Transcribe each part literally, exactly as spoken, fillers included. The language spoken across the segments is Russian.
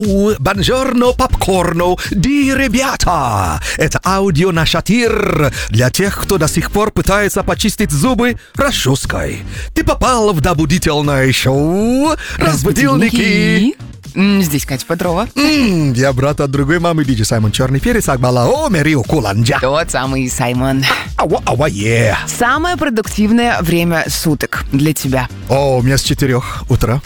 Бонжорно, попкорно, ди, ребята! Это аудио на шатир для тех, кто до сих пор пытается почистить зубы расческой. Ты попал в добудительное шоу «Разбудилники». Здесь Катя Петрова. М, Я брат от другой мамы, диджей Саймон Черный Перец, Акбалао, Мерио Куланджа. Тот самый Саймон. Ауа, ауа, е. Самое продуктивное время суток для тебя. О, у меня с четырех утра.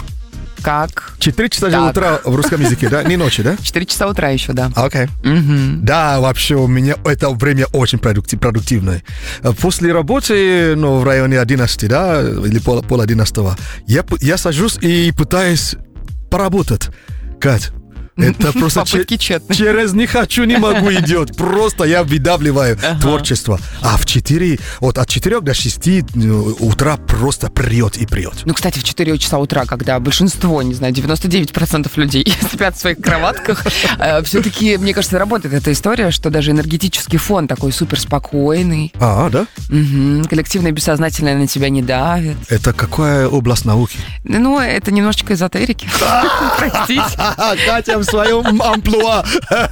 Как? Четыре часа же Так. утра в русском языке, да? Не ночи, да? Четыре часа утра еще, да. Окей. Мгм. Да, вообще у меня это время очень продукти- продуктивное. После работы, ну, в районе одиннадцати, да, или пол, пол одиннадцатого, я, п- я сажусь и пытаюсь поработать. Кать, это просто Попытки че- тщетны. через «не хочу, не могу» идет. Просто я выдавливаю творчество. А в четыре, вот от четырех до шести ну, утра просто прет и прет. Ну, кстати, в четыре часа утра, когда большинство, не знаю, девяносто девять процентов людей спят в своих кроватках, все-таки, мне кажется, работает эта история, что даже энергетический фон такой супер спокойный, А, да? коллективное бессознательное на тебя не давит. Это какая область науки? Ну, это немножечко эзотерики. Простите. Катя в своем амплуа.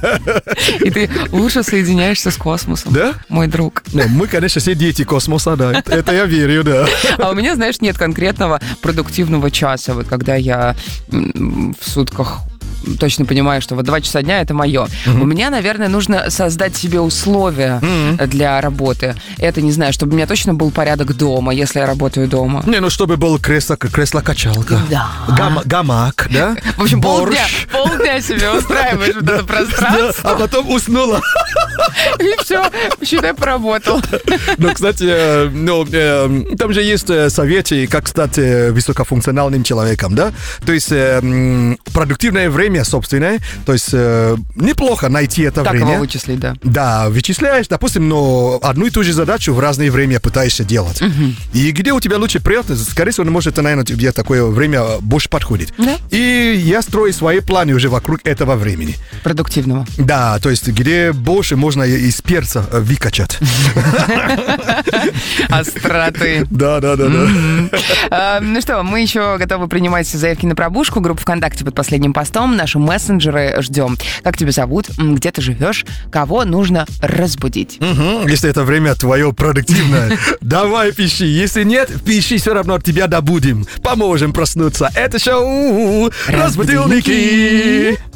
И ты лучше соединяешься с космосом, Да? мой друг. Ну, мы, конечно, все дети космоса, да. Это, это я верю, да. А у меня, знаешь, нет конкретного продуктивного часа, вот когда я м, в сутках точно понимаю, что вот два часа дня это мое. У меня, наверное, нужно создать себе условия для работы. Это, не знаю, чтобы у меня точно был порядок дома, если я работаю дома. Не, ну чтобы был кресло, кресло-качалка. Да. Гам- гамак, да? В общем, полдня, Борщ. полдня себе устраиваешь вот это Да, пространство, а потом уснула. и все, считай, поработал. Ну, кстати, э, ну, э, там же есть э, советы, как стать э, высокофункциональным человеком, да? То есть э, м, продуктивное время собственное, то есть э, неплохо найти это Так время. его вычислить, да. Да, вычисляешь, допустим, но одну и ту же задачу в разное время пытаешься делать. И где у тебя лучше приятно, скорее всего, может, наверное, тебе такое время больше подходит. Да. И я строю свои планы уже вокруг этого времени. Продуктивного. Да, то есть где больше можно из перца э, выкачать. Остроты. Да, да, да, да. А, Ну что, мы еще готовы принимать заявки на пробужку. Группа ВКонтакте под последним постом. Наши мессенджеры ждем. Как тебя зовут? М, Где ты живешь? Кого нужно разбудить? Мгм. Если это время твое продуктивное, давай пиши. Если нет, пиши, все равно тебя добудем. Поможем проснуться. Это шоу «Разбудилники».